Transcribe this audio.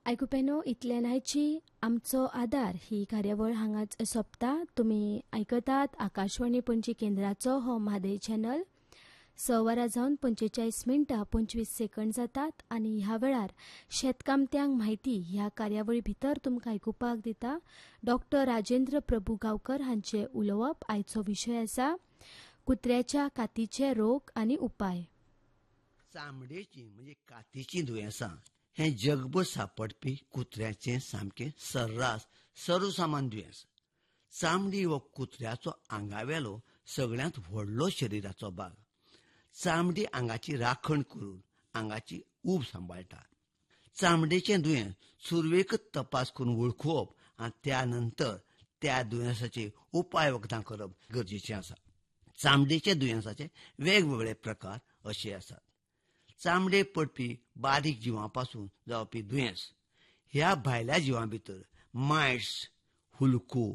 आयकुपेनो इतले न्हयची आमचो आदार ही कार्यावळ हांगाच सोंपता. तुमी आयकतात आकाशवाणी पणजी केंद्राचो हो म्हादय चॅनल. 6 वरां जावन 45 मिनटां 25 सेकंड जातात आनी ह्या वेळार शेतकामत्यांक म्हायती ह्या कार्यावळी भितर तुमकां आयकुपाक दिता डॉक्टर राजेंद्र प्रभू गांवकर हांचे उलोवप. आयचो विशय आसा कुत्र्याच्या कातीचे रोग आनी उपाय. चामडेची म्हणजे कातीची दुयेंसां हे जगभर सांपडपी कुत्र्याचे सामके सर्वसामान दुयेंस. चामडी हो कुत्र्याचो आंगावेलो सगळ्यांत व्हडलो शरिराचो भाग. चामडी आंगाची राखण करून आंगाची उब सांबाळटा. चामडेचें दुयेंस सुरवेक तपास करून वळखुवप आनी त्या नंतर त्या दुयेंसाचे उपाय वखदां करप गरजेचें आसा. चामडेच्या दुयेंसाचे वेगवेगळे प्रकार अशे आसात. चामडे पडपी बारीक जिवां पासून जावपी दुयेंस ह्या भायल्या जिवां भितर मायट्स, हुलको,